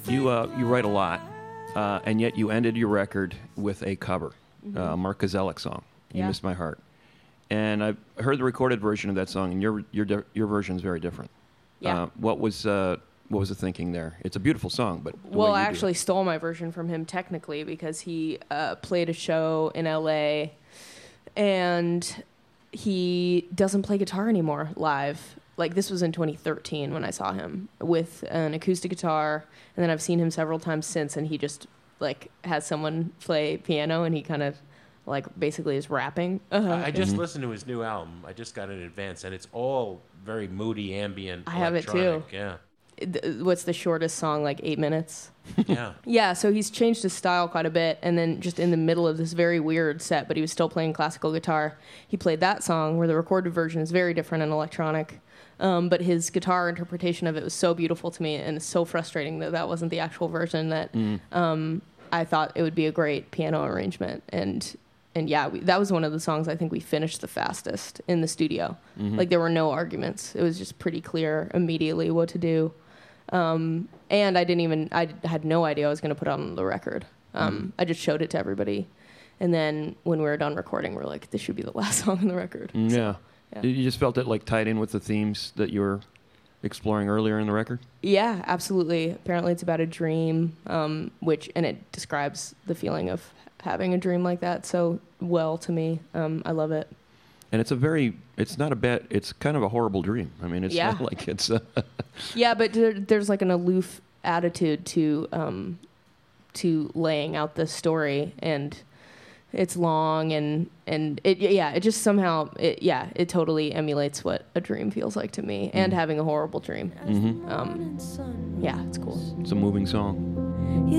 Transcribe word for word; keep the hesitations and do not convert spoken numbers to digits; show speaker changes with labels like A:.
A: You uh, you write a lot, uh, and yet you ended your record with a cover, mm-hmm. uh, Mark Kozelek song. You
B: yeah.
A: Missed My Heart, and I've heard the recorded version of that song, and your your di- your version is very different.
B: Yeah.
A: Uh, what was uh, what was the thinking there? It's a beautiful song, but the
B: well,
A: way
B: I
A: you
B: actually
A: do it.
B: stole my version from him technically because he uh, played a show in L A and he doesn't play guitar anymore live. Like, this was in twenty thirteen when I saw him with an acoustic guitar, and then I've seen him several times since, and he just, like, has someone play piano, and he kind of, like, basically is rapping. Uh-huh.
C: I just
A: Mm-hmm.
C: listened to his new album. I just got it in advance, and it's all very moody, ambient,
B: I have it, too.
C: electronic. Yeah.
B: Th- What's the shortest song? Like, eight minutes?
C: Yeah.
B: Yeah, so he's changed his style quite a bit, and then just in the middle of this very weird set, but he was still playing classical guitar, he played that song, where the recorded version is very different and electronic. Um, but his guitar interpretation of it was so beautiful to me, and it's so frustrating that that wasn't the actual version, that
A: Mm.
B: um, I thought it would be a great piano arrangement. And and yeah, we, that was one of the songs I think we finished the fastest in the studio.
A: Mm-hmm.
B: Like, there were no arguments. It was just pretty clear immediately what to do. Um, and I didn't even, I had no idea I was going to put it on the record. Um,
A: Mm-hmm.
B: I just showed it to everybody. And then when we were done recording, we we're like, this should be the last song on the record.
A: Mm,
B: So,
A: yeah.
B: yeah.
A: You just felt it like tied in with the themes that you were exploring earlier in the record?
B: Yeah, absolutely. Apparently it's about a dream, um, which, and it describes the feeling of having a dream like that so well to me. Um, I love it.
A: And it's a very, it's not a bad, it's kind of a horrible dream. I mean, it's
B: Yeah.
A: not like it's... Uh,
B: Yeah, but there, there's like an aloof attitude to um, to laying out the story, and it's long, and and it yeah, it just somehow it, yeah, it totally emulates what a dream feels like to me, and having a horrible dream.
A: mhm.
B: Um, yeah, it's cool.
A: It's a moving song.